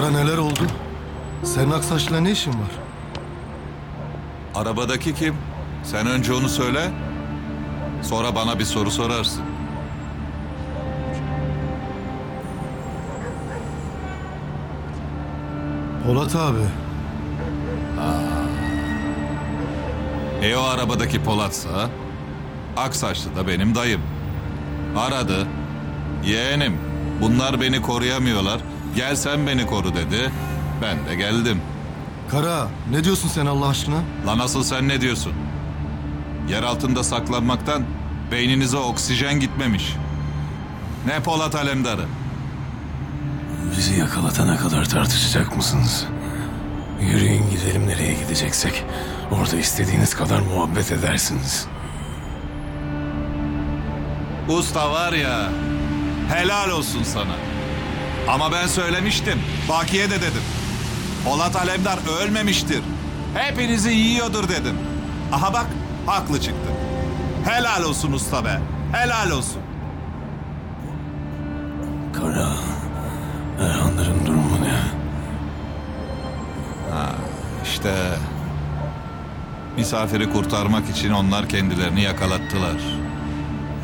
Kara neler oldu? Senin Aksaç'la ne işin var? Arabadaki kim? Sen önce onu söyle. Sonra bana bir soru sorarsın. Polat abi. O arabadaki Polat'sa, Aksaçlı da benim dayım. Aradı. Yeğenim, bunlar beni koruyamıyorlar. Gel sen beni koru dedi. Ben de geldim. Kara ne diyorsun sen Allah aşkına? Lan asıl sen ne diyorsun? Yer altında saklanmaktan beyninize oksijen gitmemiş. Ne Polat Alemdarı? Bizi yakalatana kadar tartışacak mısınız? Yürüyün gidelim nereye gideceksek. Orada istediğiniz kadar muhabbet edersiniz. Usta var ya, helal olsun sana. Ama ben söylemiştim, Bakiye de dedim. Polat Alemdar ölmemiştir. Hepinizi yiyordur dedim. Aha bak, haklı çıktı. Helal olsun usta be, helal olsun. Kara, Erhanların durumu ne? İşte misafiri kurtarmak için onlar kendilerini yakalattılar.